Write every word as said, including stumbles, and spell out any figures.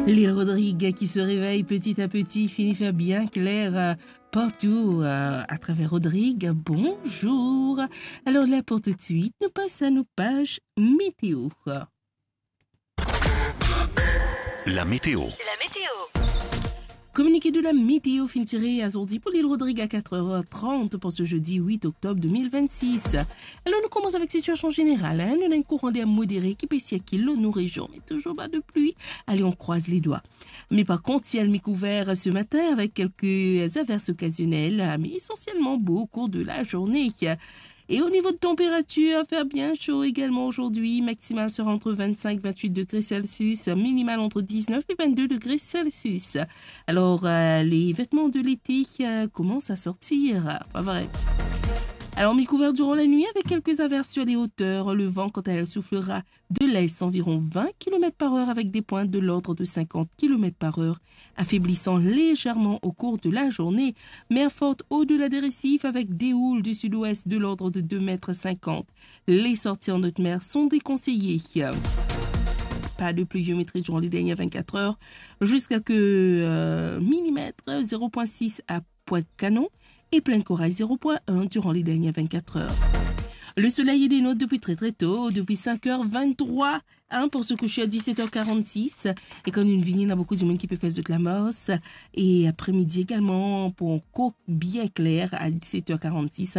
L'île Rodrigue qui se réveille petit à petit, finit faire bien clair euh, partout euh, à travers Rodrigue. Bonjour. Alors là, pour tout de suite, nous passons à nos pages météo. La météo. La météo. Communiqué de la météo fin tiré à Zordi pour l'île Rodrigue à quatre heures trente pour ce jeudi huit octobre deux mille vingt-six. Alors nous commençons avec situation générale. Hein? Nous avons un courant d'air modéré qui peut circuler nos régions, mais toujours pas de pluie. Allez, on croise les doigts. Mais par contre, ciel mi-couvert ce matin avec quelques averses occasionnelles, mais essentiellement beau au cours de la journée. Et au niveau de température, faire bien chaud également aujourd'hui. Maximal sera entre vingt-cinq et vingt-huit degrés Celsius, minimal entre dix-neuf et vingt-deux degrés Celsius. Alors, euh, les vêtements de l'été euh, commencent à sortir. Pas vrai. Alors, mi-couvert durant la nuit avec quelques averses sur les hauteurs. Le vent, quant à elle, soufflera de l'est environ vingt kilomètres par heure avec des pointes de l'ordre de cinquante kilomètres par heure, affaiblissant légèrement au cours de la journée. Mer forte au-delà des récifs avec des houles du sud-ouest de l'ordre de deux mètres cinquante. Les sorties en haute mer sont déconseillées. Pas de pluviométrie durant les dernières vingt-quatre heures. Juste quelques euh, millimètres, zéro virgule six à Pointe-Canon et plein corail zéro virgule un durant les dernières vingt-quatre heures. Le soleil est des nôtres depuis très très tôt, depuis cinq heures vingt-trois, hein, pour se coucher à dix-sept heures quarante-six. Et quand une vigne, il y a beaucoup de monde qui peut faire de la mosse. Et après-midi également, pour un coq bien clair à dix-sept heures quarante-six.